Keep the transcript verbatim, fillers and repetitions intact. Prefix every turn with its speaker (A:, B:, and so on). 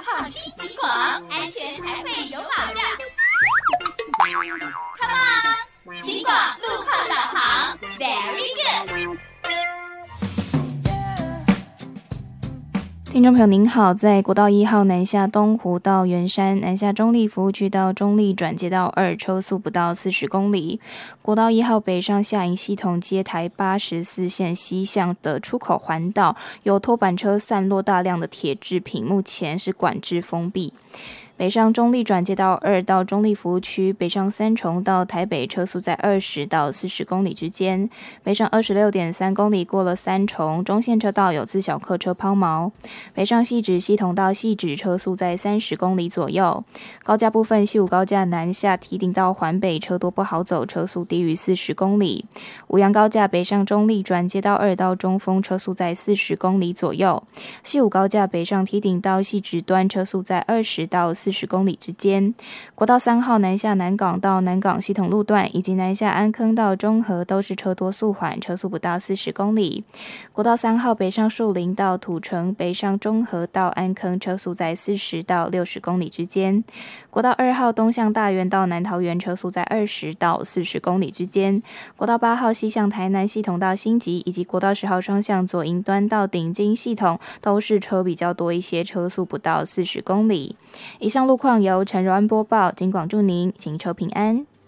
A: 放轻警广，安全才会有保障。Come on， 警广路况导航 ，Very good。
B: 听众朋友您好，在国道一号南下东湖到圆山，南下中立服务区到中立转接道二，车速不到四十公里。国道一号北上下营系统接台八十四线西向的出口环道，有拖板车散落大量的铁制品，目前是管制封闭。北上中立转接道二到中立服务区，北上三重到台北车速在二十到四十公里之间，北上二十六点三公里过了三重，中线车道有自小客车抛锚。北上汐止系统到汐止车速在三十公里左右。高架部分，西武高架南下堤顶到环北车多不好走，车速低于四十公里。五杨高架北上中立转接道二到中丰，车速在四十公里左右。西武高架北上堤顶到汐止端，车速在二十到四十公里之间。国道三号南下南港到南港系统路段，以及南下安坑到中和都是车多速缓，车速不到四十公里。国道三号北上树林到土城，北上中和到安坑，车速在四十到六十公里之间。国道二号东向大园到南桃园，车速在二十到四十公里之间。国道八号西向台南系统到新集，以及国道十号双向左营端到顶金系统，都是车比较多一些，车速不到四十公里。以上路况由陈柔安播报，警广祝您行车平安。